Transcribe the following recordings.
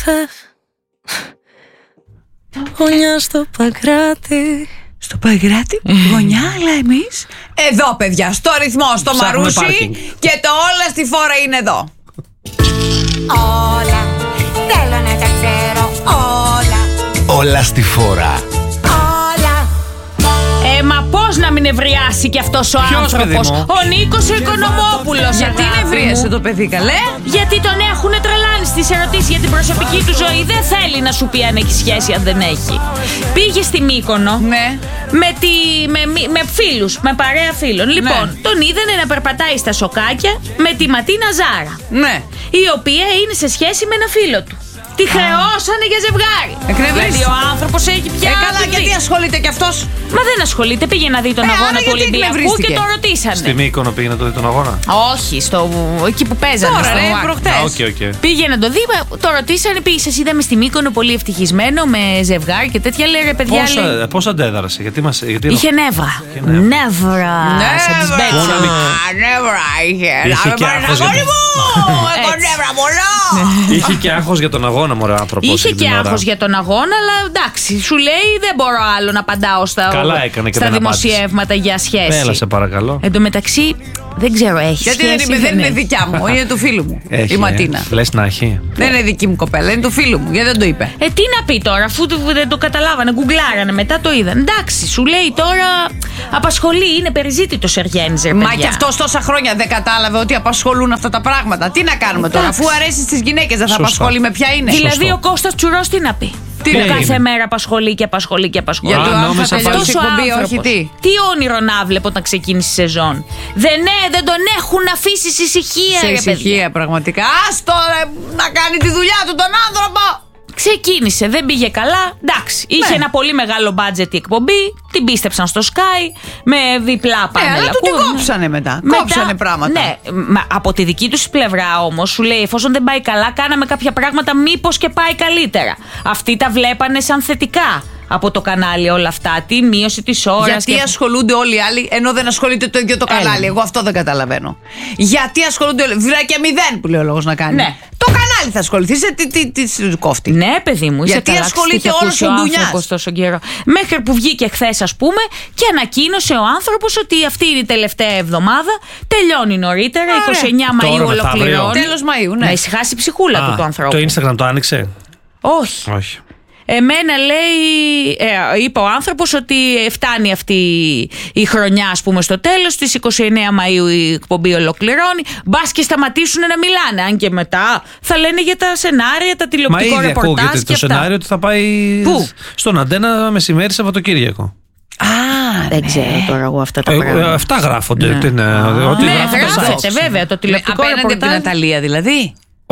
είσαι γωνιά στο Παγκράτη. Στο Παγκράτη, γωνιά, αλλά εμείς εδώ, παιδιά, στο ρυθμό, στο Μαρούσι. Και το όλα στη φόρα είναι εδώ. Όλα, θέλω να τα ξέρω όλα. Όλα στη φόρα. Μα πώς να μην νευριάσει κι αυτός ο άνθρωπος? Ο Νίκος ο Οικονομόπουλος. Γιατί νευρίασε το παιδί, καλέ? Γιατί τον έχουν τρελάνει στις ερωτήσεις για την προσωπική του ζωή. Δεν θέλει να σου πει αν έχει σχέση, αν δεν έχει. Πήγε στη Μύκονο. Ναι. Με φίλους, με παρέα φίλων. Λοιπόν, τον είδανε να περπατάει στα σοκάκια με τη Ματίνα Ζάρα. Ναι. Η οποία είναι σε σχέση με ένα φίλο του. Τη χρεώσανε για ζευγάρι. Δηλαδή ο άνθρωπος έχει πια. Καλά, γιατί ασχολείται κι αυτός? Μα δεν ασχολείται. Πήγε να δει τον αγώνα του Ολυμπιακού και το ρωτήσανε. Στη Μύκονο πήγε να το δει τον αγώνα? Όχι, εκεί που παίζανε. Τώρα, προχτές. Πήγε να το δει, το ρωτήσανε. Πήγε, σας είδαμε στη Μύκονο πολύ ευτυχισμένο με ζευγάρι και τέτοια. Λέει, ρε παιδιά. Πώς αντέδρασε? Είχε νεύρα. Νεύρα. Σαν τις Μπέτσο. Νεύρα είχε. Είχε και άγχος για τον αγώνα. Είχε και άγχος για τον αγώνα, αλλά εντάξει, σου λέει δεν μπορώ άλλο να απαντάω στα δημοσιεύματα για σχέση. Έλα, σε παρακαλώ. Εν τω μεταξύ, δεν ξέρω, έχει γιατί σχέση? δεν είναι δικιά μου, είναι του φίλου μου. Η Ματίνα. Λες να έχει. Δεν είναι δική μου κοπέλα, είναι του φίλου μου, γιατί δεν το είπε. Τι να πει τώρα, αφού δεν το καταλάβανε, γκουγκλάρανε, μετά το είδαν. Εντάξει, σου λέει τώρα απασχολεί, είναι περιζήτητο Εργένης, ρε παιδιά. Μα και αυτός τόσα χρόνια δεν κατάλαβε ότι απασχολούν αυτά τα πράγματα. Τι να κάνουμε τώρα, αφού αρέσει στις γυναίκες, δεν θα απασχολεί με ποια είναι? Δηλαδή ο Κώστας Τσουρός τι να πει? Κάθε μέρα απασχολεί και απασχολεί και απασχολεί. Για το αν θα τελειώσει η εκπομπή, όχι τι όνειρο να βλέπω όταν ξεκίνησε η σεζόν. Δεν τον έχουν αφήσει σε ησυχία. Σε ησυχία, πραγματικά. Άστο να κάνει τη δουλειά του τον άνθρωπο. Ξεκίνησε, δεν πήγε καλά. Εντάξει, είχε ένα πολύ μεγάλο μπάτζετ η εκπομπή. Την πίστεψαν στο Sky με διπλά πάνελ. Αλλά του την κόψανε μετά. Κόψανε πράγματα. Ναι, από τη δική του πλευρά όμως σου λέει, εφόσον δεν πάει καλά, κάναμε κάποια πράγματα, μήπως και πάει καλύτερα. Αυτοί τα βλέπανε σαν θετικά από το κανάλι όλα αυτά. Τη μείωση της ώρας. Γιατί ασχολούνται όλοι οι άλλοι ενώ δεν ασχολείται το ίδιο το κανάλι? Εγώ αυτό δεν καταλαβαίνω. Γιατί ασχολούνται όλοι? Βράκια 0 που λέει ο λόγος να κάνει. Ναι. Το κανάλι θα ασχοληθεί. Τι κόφτη? Ναι, παιδί μου, γιατί ασχολείται όλος ο ντουνιάς τόσο καιρό. Μέχρι που βγήκε χθες, ας πούμε, και ανακοίνωσε ο άνθρωπος ότι αυτή είναι η τελευταία εβδομάδα. Τελειώνει νωρίτερα. 29 Μαΐου ολοκληρώνει. Τέλος Μαΐου, ναι. Να ησυχάσει η ψυχούλα του ανθρώπου. Το Instagram το άνοιξε? Όχι. Εμένα λέει, είπε ο άνθρωπος ότι φτάνει αυτή η χρονιά, ας πούμε, στο τέλος. Στις 29 Μαΐου η εκπομπή ολοκληρώνει. Μπας και σταματήσουν να μιλάνε. Αν και μετά θα λένε για τα σενάρια, τα τηλεοπτικό ρεπορτάζ και το αυτά. Σενάριο ότι θα πάει στον Αντένα μεσημέρι Σαββατοκύριακο. Δεν ξέρω τώρα εγώ αυτά τα πράγματα. Αυτά γράφονται. Ναι, γράφεται βέβαια το τηλεοπτικό ρεπορτάζ. Απέναντι από την Αταλία δηλαδή.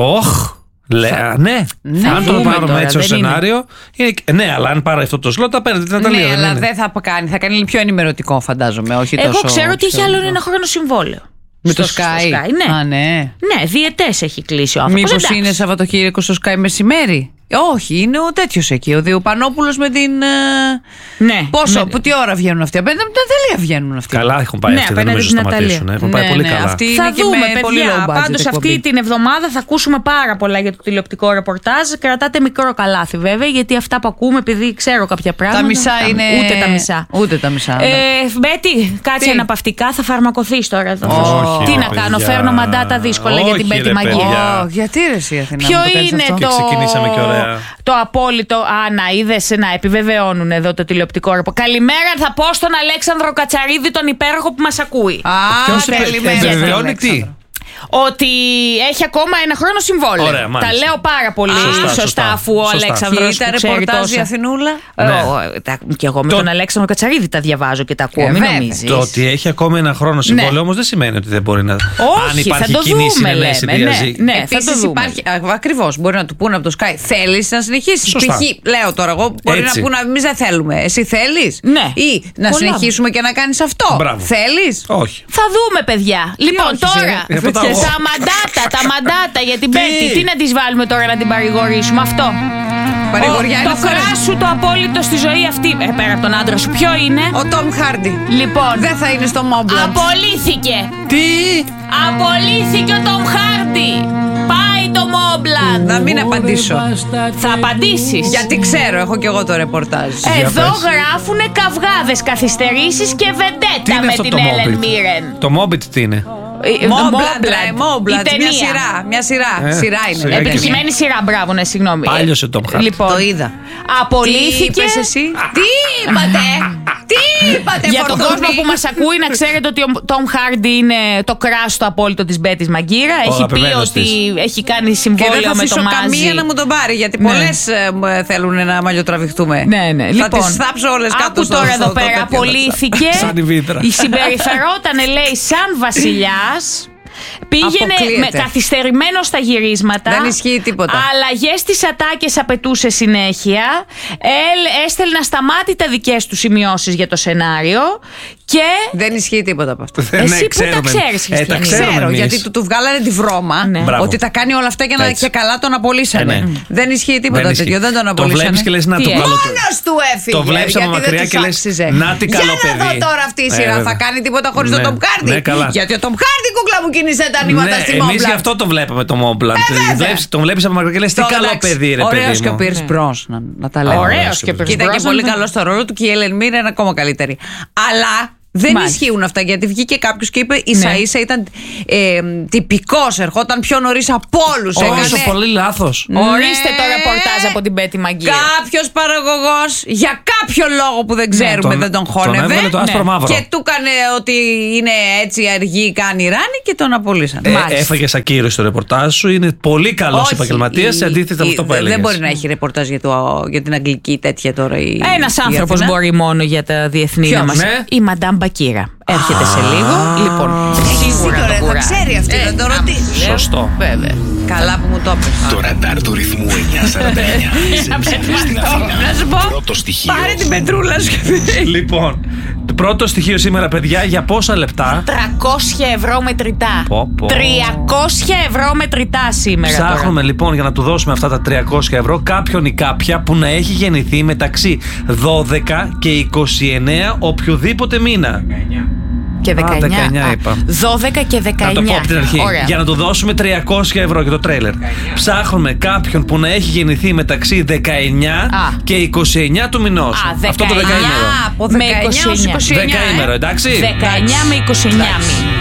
Ναι. Αν το πάρουμε έτσι ως σενάριο. Ναι, αλλά αν πάρει αυτό το σλότ, θα παίρνει την Αταλία. Ναι, αλλά δεν θα κάνει. Θα κάνει πιο ενημερωτικό, φαντάζομαι. Εγώ ξέρω ότι έχει άλλο ένα χρόνο συμβόλαιο. Με το Sky. Ναι, διετές έχει κλείσει ο άνθρωπος. Μήπως είναι Σαββατοκύριακο στο Sky μεσημέρι? Όχι, είναι ο τέτοιος εκεί, ο Διοπανόπουλος με την. Ναι. Πόσο, τι ώρα βγαίνουν αυτοί? Απέναντι από την Αταλία βγαίνουν αυτοί. Καλά έχουν πάει αυτοί, δεν νομίζω να σταματήσουν. Έχουν πάει πολύ καλά. Θα δούμε, παιδιά. Πάντως αυτή την εβδομάδα θα ακούσουμε πάρα πολλά για το τηλεοπτικό ρεπορτάζ. Κρατάτε μικρό καλάθι βέβαια, γιατί αυτά που ακούμε, επειδή ξέρω κάποια πράγματα. Τα μισά είναι. Ούτε τα μισά. Μπέτη, κάτσε αναπαυτικά, θα φαρμακοθείς τώρα εδώ. Τι να κάνω, φέρνω μαντάτα δύσκολα για την Μπέτη Μαγκή. Γιατί ρε εσύ, Αθηνά? Ποιο είναι το. Ξεκινήσαμε και ωραία. Το απόλυτο. Να είδες, να επιβεβαιώνουν εδώ το τηλεοπτικό ρεπο. Καλημέρα θα πω στον Αλέξανδρο Κατσαρίδη, τον υπέροχο που μας ακούει. Καλημέρα. Ότι έχει ακόμα ένα χρόνο συμβόλαιο. Ωραία, τα λέω πάρα πολύ σωστά, αφού ο Αλέξανδρος. Και τα ρεπορτάζ η Αθηνούλα. Και εγώ με τον Αλέξανδρο Κατσαρίδη τα διαβάζω και τα ακούω, μην νομίζεις. Το ότι έχει ακόμα ένα χρόνο συμβόλαιο όμως δεν σημαίνει ότι δεν μπορεί να. Αν υπάρχει κοινή συνενέση, ναι, επίσης υπάρχει. Ακριβώς, μπορεί να του πούνε από το Sky, θέλεις να συνεχίσεις? Π.χ. λέω τώρα εγώ, μπορεί να πούνε εμείς δεν θέλουμε. Εσύ θέλεις? Ή να συνεχίσουμε και να κάνεις αυτό? Θέλεις? Όχι. Θα δούμε, παιδιά. Λοιπόν, τώρα. Τα μαντάτα για την Πέτη. Τι να τις βάλουμε τώρα να την παρηγορήσουμε? Αυτό. Το κράσου το απόλυτο στη ζωή αυτή. Πέρα από τον άντρα σου, ποιο είναι? Ο Τόμ Χάρντι. Λοιπόν, δεν θα είναι στο Mobland. Απολύθηκε. Τι? Απολύθηκε ο Τόμ Χάρντι. Πάει λέει το Μόμπλαντ? Να μην απαντήσω. Θα απαντήσεις? Γιατί ξέρω, έχω κι εγώ το ρεπορτάζ. Εδώ γράφουνε καυγάδες, καθυστερήσεις και βεντέτα με την Έλεν Μίρεν. Το Μόμπιτ τι είναι? Μόμπλαντ, μια σειρά είναι. Επιτυχημένη σειρά, μπράβο, ναι, συγγνώμη. Πάλιωσε το Χάρτη. Λοιπόν, το είδα. Απολύθηκε. Τι είπες εσύ? Τι είπατε? Τι είπατε? Για τον κόσμο που μας ακούει, να ξέρετε ότι ο Τόμ Χάρντι είναι το κράστο απόλυτο της Μπέτης Μαγκύρα. Έχει πει ότι έχει κάνει συμβόλαιο με το Μάζι. Και δεν θα αφήσω καμία να μου τον πάρει, γιατί πολλές θέλουν να μαλλιοτραβηχτούμε. Ναι. Θα τις θάψω όλες κάτω στο. Άκου τώρα εδώ πέρα, απολύθηκε. Συμπεριφερόταν, λέει, σαν βασιλιάς. Πήγαινε καθυστερημένο στα γυρίσματα. Δεν ισχύει τίποτα. Αλλαγές στις ατάκες απαιτούσε συνέχεια. Έστελνα σταμάτητα δικές του σημειώσεις για το σενάριο. Και... Δεν ισχύει τίποτα από αυτό. Εσύ που τα ξέρεις, Χριστιανή? Ξέρω, γιατί του βγάλανε τη βρώμα ότι τα κάνει όλα αυτά και καλά τον απολύσανε. Δεν ισχύει τίποτα τέτοιο, δεν τον απολύσανε. Το βλέπεις και λες να το καλό. Μόνος του έφυγε. Το βλέπεις από μακριά και λες να τι καλό παιδί. Για να δω τώρα αυτή η σειρά θα κάνει τίποτα χωρίς τον Τόμ Χάρντι? Γιατί ο Τόμ Χάρντι, κούκλα μου, κίνησε τα νήματα στη Μόμπλαντ. Εμείς γι' αυτό το βλέπαμε το Μόμπλαντ. Τον βλέπεις από μακριά και λες τι καλό παιδί, ρε παιδί. Ωραίος και ο Πίρς Μπρος, να τα λέμε. Ωραίος και ο Πίρς Μπρος. Ήταν και πολύ καλό στο ρόλο του και η Έλεν Μίρεν είναι ακόμα καλύτερη. Αλλά δεν ισχύουν αυτά, γιατί βγήκε κάποιος και είπε ίσα-ίσα ήταν τυπικός, ερχόταν πιο νωρίς από όλους. Όσο πολύ λάθος. Ορίστε το ρεπορτάζ από την Μπέτη Μαγκύρα. Κάποιος παραγωγός για κάποιο λόγο που δεν ξέρουμε δεν τον χώνευε και του έκανε ότι είναι έτσι αργή, κάνει ράνι και τον απολύσανε. Έφαγε ακύρωση το ρεπορτάζ σου, είναι πολύ καλός επαγγελματίας σε αντίθεση με αυτό που έλεγες. Δεν μπορεί να έχει ρεπορτάζ για την αγγλική τέτοια τώρα. Ένας άνθρωπος μπορεί μόνο για τα διεθνή να μας. Η Μαντάμ Μπακύρα. Έρχεται σε λίγο. Λοιπόν, σίγουρα θα ξέρει αυτή να το ρωτήσει. Σωστό. Βέβαια. Καλά που μου το έπαιξε. Το ραντάρ του ρυθμού 949. Στην Αθήνα. Πρώτο στοιχείο. Πάρε την πετρούλα σου. Λοιπόν, το πρώτο στοιχείο σήμερα, παιδιά, για πόσα λεπτά? 300 ευρώ μετρητά. 300 ευρώ μετρητά σήμερα. Ψάχνουμε λοιπόν για να του δώσουμε αυτά τα 300 ευρώ κάποιον ή κάποια που να έχει γεννηθεί μεταξύ 12 και 29 οποιοδήποτε μήνα. Και 19. 19 είπα. 12 και 19. Να το πω από την αρχή. Ωραία. Για να του δώσουμε 300 ευρώ για το τρέιλερ. Ψάχνουμε κάποιον που να έχει γεννηθεί μεταξύ 19 και 29 του μηνός. Αυτό το 19. Από 19 με 29. 19, εντάξει. 19 με 29 μήνες.